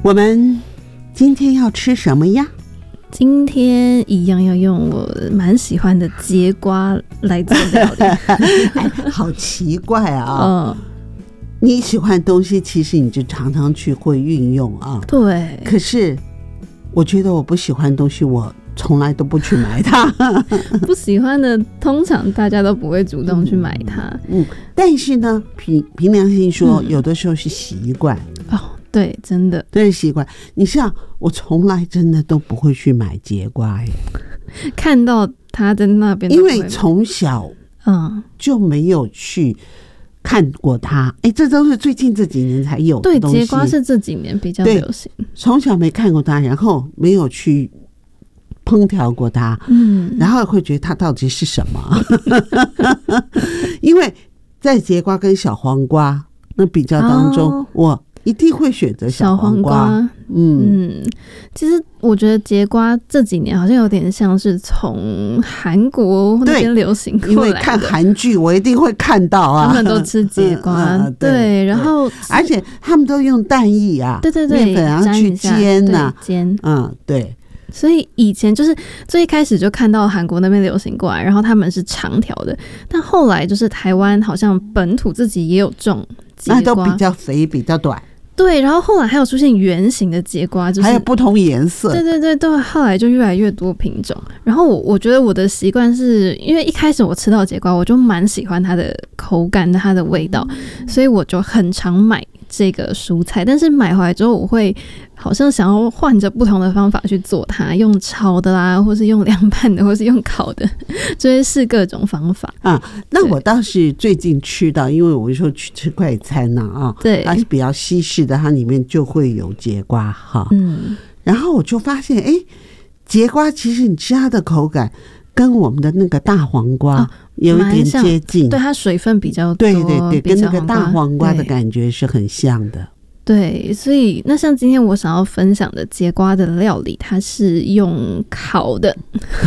我们今天要吃什么呀？ 今天一样要用我蛮喜欢的节瓜来做料理。 好奇怪啊！你喜欢的东西，其实你就常常去会运用啊。 对。 可是我觉得我不喜欢的东西，我从来都不去买它。 不喜欢的，通常大家都不会主动去买它。 但是呢，凭良心说，有的时候是习惯。 对，真的， 这是习惯。你像我从来真的都不会去买节瓜耶， 看到他在那边， 因为从小就没有去看过它。这都是最近这几年才有的东西。 对，节瓜是这几年比较流行。 从小没看过它，然后没有去烹调过它，然后会觉得它到底是什么？因为在节瓜跟小黄瓜那比较当中，我一定会选择小黄瓜。 其实我觉得节瓜这几年好像有点像是从韩国那边流行过来的， 因为看韩剧我一定会看到啊， 他们都吃节瓜。对，然后而且他们都用蛋液啊， 对， 面粉然后去煎啊， 煎。 对。 所以以前就是最一开始就看到韩国那边流行过来，然后他们是长条的，但后来就是台湾好像本土自己也有种节瓜， 那都比较肥比较短。 对，然后后来还有出现圆形的节瓜，就是还有不同颜色。 对，都后来就越来越多品种。然后我觉得我的习惯是因为一开始我吃到节瓜，我就蛮喜欢它的口感、它的味道，所以我就很常买这个蔬菜。但是买回来之后，我会好像想要换着不同的方法去做它，用炒的啦，或是用凉拌的，或是用烤的，就会试各种方法那我倒是最近吃到，因为我说去吃快餐对， 它是比较西式的，它里面就会有节瓜哈。然后我就发现，节瓜其实你吃它的口感跟我们的那个大黄瓜有一点接近， 对，它水分比较多， 对，跟那个大黄瓜的感觉是很像的。 对，所以那像今天我想要分享的节瓜的料理，它是用烤的。